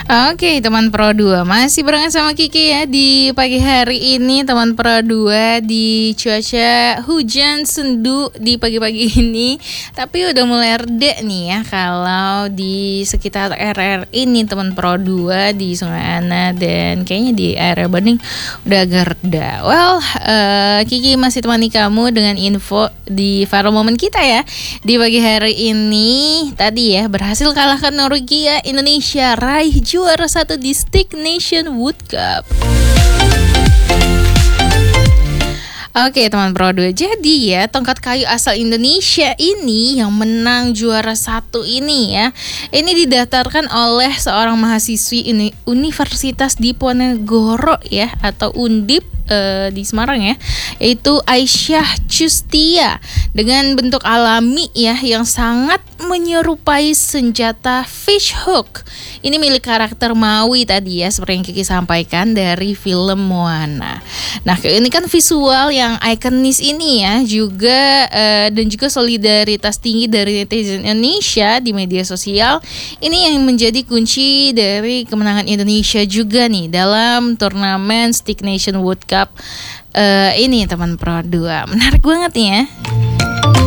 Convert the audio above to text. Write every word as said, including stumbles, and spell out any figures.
Oke, teman Pro dua masih barengan sama Kiki ya di pagi hari ini, teman Pro dua, di cuaca hujan sendu di pagi-pagi ini. Tapi udah mulai reda nih ya kalau di sekitar R R ini, teman Pro dua, di Sungai Ana dan kayaknya di area Bandung udah agak reda. Well, uh, Kiki masih temani kamu dengan info di viral moment kita ya di pagi hari ini. Tadi ya berhasil kalahkan Norwegia, Indonesia raih juara satu di Stick Nation Wood Cup. Oke teman Pro dua, jadi ya tongkat kayu asal Indonesia ini yang menang juara satu ini ya, ini didatarkan oleh seorang mahasiswi ini Universitas Diponegoro ya, atau Undip uh, di Semarang ya, yaitu Aisyah Custia, dengan bentuk alami ya yang sangat menyerupai senjata fish hook. Ini milik karakter Maui tadi ya, seperti yang Kiki sampaikan dari film Moana. Nah, ini kan visual yang ikonis ini ya juga uh, dan juga solidaritas tinggi dari netizen Indonesia di media sosial. Ini yang menjadi kunci dari kemenangan Indonesia juga nih dalam turnamen Stick Nation Wood Cup uh, ini teman Pro dua. Menarik banget nih ya.